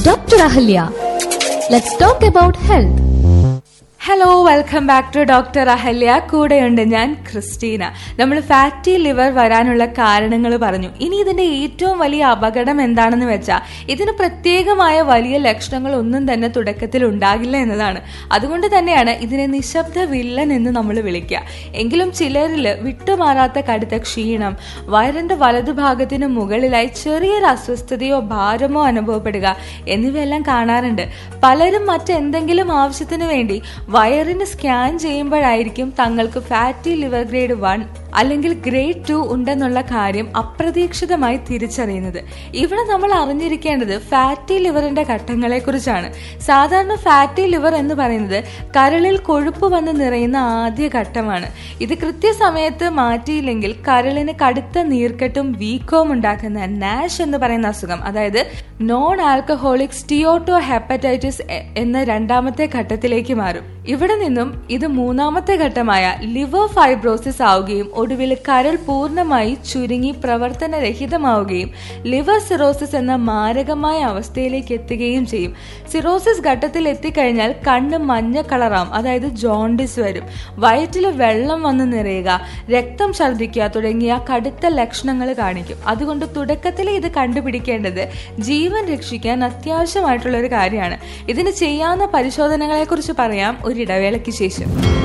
Dr. Ahalya. Let's talk about health. Hello, welcome back to doctor Ahalya. കൂടെയുണ്ട് ഞാൻ Christina. നമ്മൾ fatty liver വരാനുള്ള കാരണങ്ങൾ പറഞ്ഞു. ഇനി ഇതിന്റെ ഏറ്റവും വലിയ അപകടം എന്താണെന്ന് വെച്ചാൽ ഇതിന് പ്രത്യേകമായ വലിയ ലക്ഷണങ്ങൾ ഒന്നും തന്നെ തുടക്കത്തിൽ ഉണ്ടാകില്ല എന്നതാണ്. അതുകൊണ്ട് തന്നെയാണ് ഇതിനെ നിശബ്ദ വില്ലൻ എന്ന് നമ്മൾ വിളിക്കുക. എങ്കിലും ചിലരിൽ വിട്ടുമാറാത്ത കടുത്ത ക്ഷീണം, വയറിന്റെ വലതുഭാഗത്തിന് മുകളിലായി ചെറിയൊരു അസ്വസ്ഥതയോ ഭാരമോ അനുഭവപ്പെടുക എന്നിവയെല്ലാം കാണാറുണ്ട്. പലരും മറ്റെന്തെങ്കിലും ആവശ്യത്തിന് വേണ്ടി വയറിന് സ്കാൻ ചെയ്യുമ്പോഴായിരിക്കും തങ്ങൾക്ക് ഫാറ്റി ലിവർ ഗ്രേഡ് 1 അല്ലെങ്കിൽ ഗ്രേഡ് 2 ഉണ്ടെന്നുള്ള കാര്യം അപ്രതീക്ഷിതമായി തിരിച്ചറിയുന്നത്. ഇവിടെ നമ്മൾ അറിഞ്ഞിരിക്കേണ്ടത് ഫാറ്റി ലിവറിന്റെ ഘട്ടങ്ങളെ കുറിച്ചാണ്. സാധാരണ ഫാറ്റി ലിവർ എന്ന് പറയുന്നത് കരളിൽ കൊഴുപ്പ് വന്ന് നിറയുന്ന ആദ്യ ഘട്ടമാണ്. ഇത് കൃത്യസമയത്ത് മാറ്റിയില്ലെങ്കിൽ കരളിന് കടുത്ത നീർക്കെട്ടും വീക്കവും ഉണ്ടാക്കുന്ന നാഷ് എന്ന് പറയുന്ന അസുഖം, അതായത് നോൺ ആൽക്കഹോളിക് സ്റ്റിയോട്ടോ ഹെപ്പറ്റൈറ്റിസ് എന്ന രണ്ടാമത്തെ ഘട്ടത്തിലേക്ക് മാറും. ഇവിടെ നിന്നും ഇത് മൂന്നാമത്തെ ഘട്ടമായ ലിവർ ഫൈബ്രോസിസ് ആവുകയും ഒടുവിൽ കരൾ പൂർണ്ണമായി ചുരുങ്ങി പ്രവർത്തനരഹിതമാവുകയും ലിവർ സിറോസിസ് എന്ന മാരകമായ അവസ്ഥയിലേക്ക് എത്തുകയും ചെയ്യും. സിറോസിസ് ഘട്ടത്തിൽ എത്തിക്കഴിഞ്ഞാൽ കണ്ണ് മഞ്ഞ കളറാവും, അതായത് ജോണ്ടിസ് വരും, വയറ്റിൽ വെള്ളം വന്ന് നിറയുക, രക്തം ഛർദ്ദിക്കുക തുടങ്ങിയ കടുത്ത ലക്ഷണങ്ങൾ കാണിക്കും. അതുകൊണ്ട് തുടക്കത്തിൽ ഇത് കണ്ടുപിടിക്കേണ്ടത് ജീവൻ രക്ഷിക്കാൻ അത്യാവശ്യമായിട്ടുള്ള ഒരു കാര്യമാണ്. ഇതിന് ചെയ്യാവുന്ന പരിശോധനകളെ കുറിച്ച് പറയാം ഒരിടവേളയ്ക്ക് ശേഷം.